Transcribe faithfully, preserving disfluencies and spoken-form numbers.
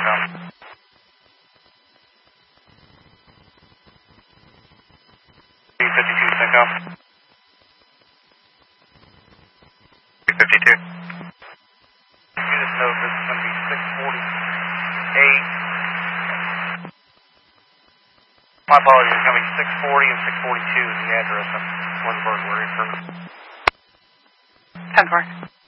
Synco. fifty-two Synco. fifty-two. Units know this is going to be six forty-eight. My apologies, it's going to be six forty and six forty-two is the address of where the burglary occurred. ten four.